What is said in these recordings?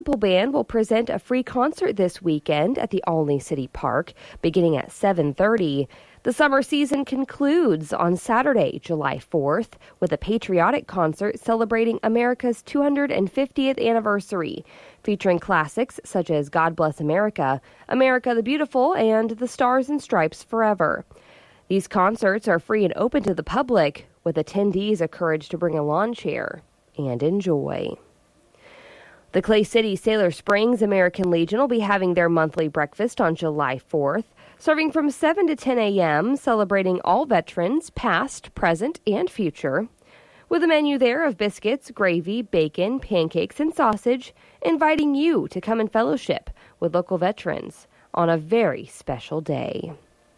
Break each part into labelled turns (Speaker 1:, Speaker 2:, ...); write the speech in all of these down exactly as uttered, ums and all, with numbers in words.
Speaker 1: Band will present a free concert this weekend at the Olney City Park, beginning at seven thirty. The summer season concludes on Saturday, July fourth, with a patriotic concert celebrating America's two hundred fiftieth anniversary, featuring classics such as God Bless America, America the Beautiful, and The Stars and Stripes Forever. These concerts are free and open to the public, with attendees encouraged to bring a lawn chair and enjoy. The Clay City Sailor Springs American Legion will be having their monthly breakfast on July fourth, serving from seven to ten a.m., celebrating all veterans, past, present, and future, with a menu there of biscuits, gravy, bacon, pancakes, and sausage, inviting you to come and fellowship with local veterans on a very special day.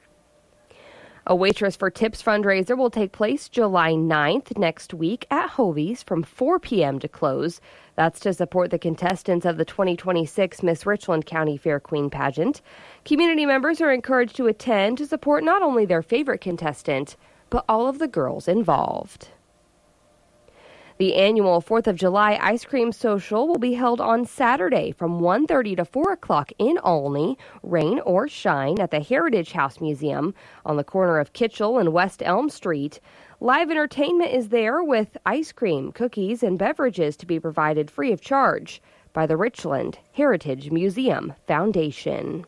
Speaker 1: A Waitress for Tips fundraiser will take place July ninth next week at Hovey's from four p.m. to close. That's to support the contestants of the twenty twenty-six Miss Richland County Fair Queen pageant. Community members are encouraged to attend to support not only their favorite contestant, but all of the girls involved. The annual fourth of July Ice Cream Social will be held on Saturday from one thirty to four o'clock in Olney, rain or shine, at the Heritage House Museum on the corner of Kitchell and West Elm Street. Live entertainment is there with ice cream, cookies, and beverages to be provided free of charge by the Richland Heritage Museum Foundation.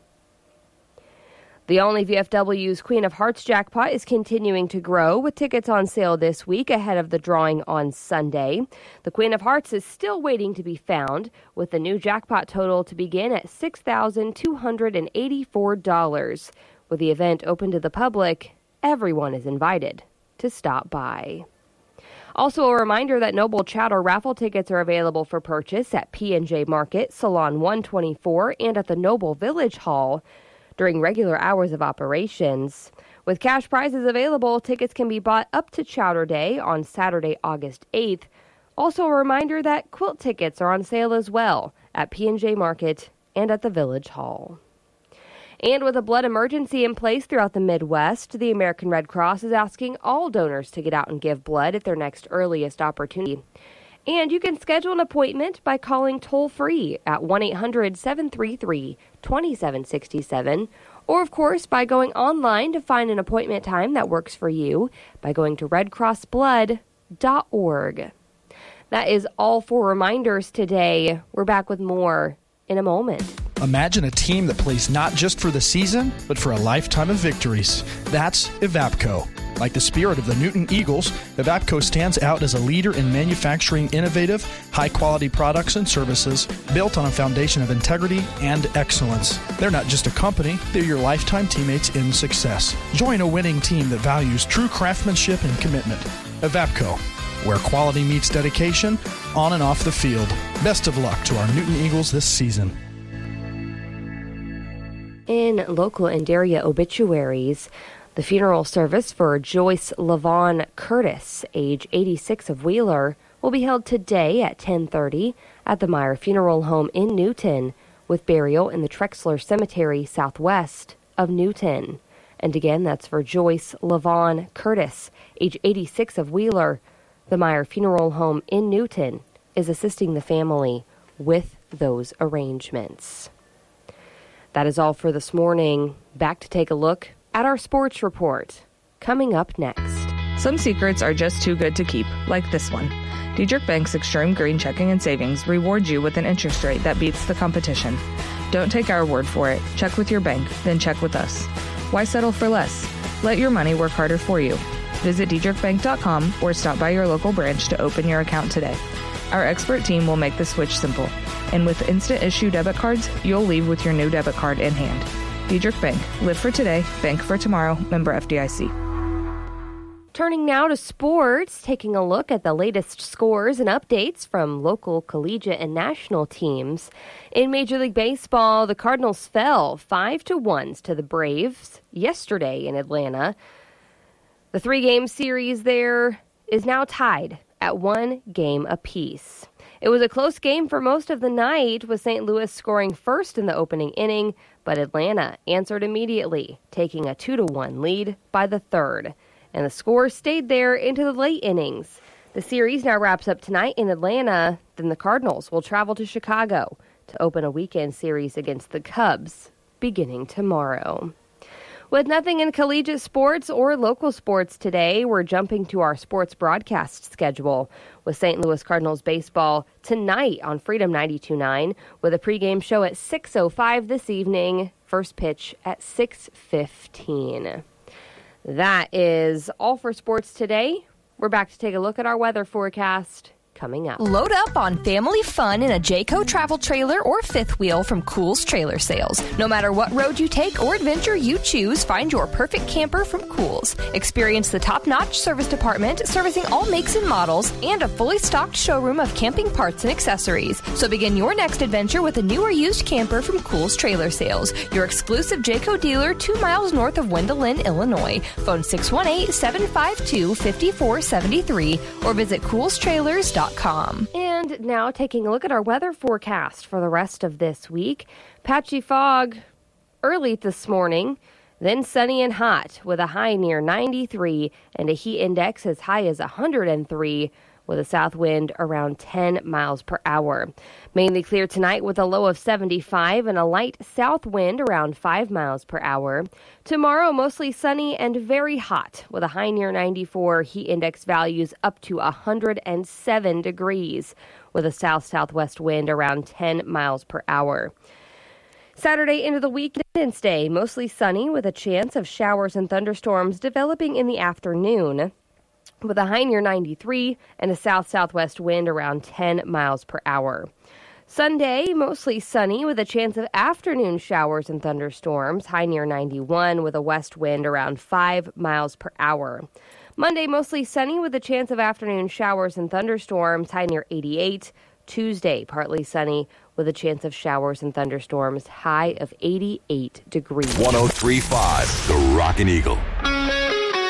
Speaker 1: The Olney V F W's Queen of Hearts jackpot is continuing to grow, with tickets on sale this week ahead of the drawing on Sunday. The Queen of Hearts is still waiting to be found, with the new jackpot total to begin at six thousand two hundred eighty-four dollars. With the event open to the public, everyone is invited to stop by. Also, a reminder that Noble Chowder raffle tickets are available for purchase at P and J Market, Salon one twenty-four, and at the Noble Village Hall during regular hours of operations. With cash prizes available, tickets can be bought up to Chowder Day on Saturday, August eighth. Also, a reminder that quilt tickets are on sale as well at P and J Market and at the Village Hall. And with a blood emergency in place throughout the Midwest, the American Red Cross is asking all donors to get out and give blood at their next earliest opportunity. And you can schedule an appointment by calling toll-free at one eight hundred seven three three two seven six seven, or, of course, by going online to find an appointment time that works for you by going to red cross blood dot org. That is all for reminders today. We're back with more in a moment.
Speaker 2: Imagine a team that plays not just for the season, but for a lifetime of victories. That's Evapco. Like the spirit of the Newton Eagles, Evapco stands out as a leader in manufacturing innovative, high-quality products and services built on a foundation of integrity and excellence. They're not just a company, they're your lifetime teammates in success. Join a winning team that values true craftsmanship and commitment. Evapco, where quality meets dedication on and off the field. Best of luck to our Newton Eagles this season.
Speaker 1: In local and area obituaries, the funeral service for Joyce LaVon Curtis, age eighty-six, of Wheeler, will be held today at ten thirty at the Meyer Funeral Home in Newton, with burial in the Trexler Cemetery southwest of Newton. And again, that's for Joyce LaVon Curtis, age eighty-six, of Wheeler. The Meyer Funeral Home in Newton is assisting the family with those arrangements. That is all for this morning. Back to take a look at our sports report, coming up next.
Speaker 3: Some secrets are just too good to keep, like this one. Diedrich Bank's Extreme Green Checking and Savings rewards you with an interest rate that beats the competition. Don't take our word for it. Check with your bank, then check with us. Why settle for less? Let your money work harder for you. Visit diedrich bank dot com or stop by your local branch to open your account today. Our expert team will make the switch simple. And with instant issue debit cards, you'll leave with your new debit card in hand. Diedrich Bank. Live for today, bank for tomorrow. Member F D I C.
Speaker 1: Turning now to sports, taking a look at the latest scores and updates from local, collegiate, and national teams. In Major League Baseball, the Cardinals fell five to one to the Braves yesterday in Atlanta. The three-game series there is now tied at one game apiece. It was a close game for most of the night, with Saint Louis scoring first in the opening inning, but Atlanta answered immediately, taking a two to one lead by the third. And the score stayed there into the late innings. The series now wraps up tonight in Atlanta. Then the Cardinals will travel to Chicago to open a weekend series against the Cubs beginning tomorrow. With nothing in collegiate sports or local sports today, we're jumping to our sports broadcast schedule with Saint Louis Cardinals baseball tonight on Freedom ninety-two point nine with a pregame show at six oh five this evening, first pitch at six fifteen. That is all for sports today. We're back to take a look at our weather forecast coming up.
Speaker 4: Load up on family fun in a Jayco travel trailer or fifth wheel from Kohl's Trailer Sales. No matter what road you take or adventure you choose, find your perfect camper from Kohl's. Experience the top-notch service department servicing all makes and models and a fully stocked showroom of camping parts and accessories. So begin your next adventure with a new or used camper from Kohl's Trailer Sales, your exclusive Jayco dealer two miles north of Wendelin, Illinois. Phone six one eight, seven five two, five four seven three or visit kohls trailers dot com.
Speaker 1: And now taking a look at our weather forecast for the rest of this week. Patchy fog early this morning, then sunny and hot with a high near ninety-three and a heat index as high as one hundred three with a south wind around ten miles per hour. Mainly clear tonight with a low of seventy-five and a light south wind around five miles per hour. Tomorrow, mostly sunny and very hot with a high near ninety-four, heat index values up to one hundred seven degrees with a south-southwest wind around ten miles per hour. Saturday into the week, Independence Day, mostly sunny with a chance of showers and thunderstorms developing in the afternoon, with a high near ninety-three and a south-southwest wind around ten miles per hour. Sunday, mostly sunny with a chance of afternoon showers and thunderstorms, high near ninety-one with a west wind around five miles per hour. Monday, mostly sunny with a chance of afternoon showers and thunderstorms, high near eighty-eight. Tuesday, partly sunny with a chance of showers and thunderstorms, high of eighty-eight degrees.
Speaker 5: one oh three point five, The Rockin' Eagle.